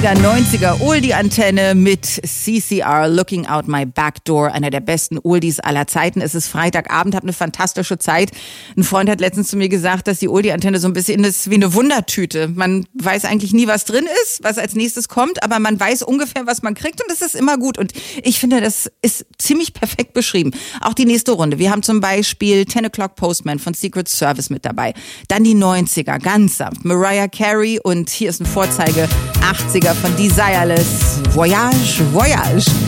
80er, 90er Oldie-Antenne mit CCR, Looking Out My Back Door, einer der besten Oldies aller Zeiten. Es ist Freitagabend, habe eine fantastische Zeit. Ein Freund hat letztens zu mir gesagt, dass die Oldie-Antenne so ein bisschen ist wie eine Wundertüte. Man weiß eigentlich nie, was drin ist, was als nächstes kommt, aber man weiß ungefähr, was man kriegt und das ist immer gut. Und ich finde, das ist ziemlich perfekt beschrieben. Auch die nächste Runde. Wir haben zum Beispiel 10 O'Clock Postman von Secret Service mit dabei. Dann die 90er, ganz sanft. Mariah Carey und hier ist ein Vorzeige 80er von Desireless. Voyage, Voyage.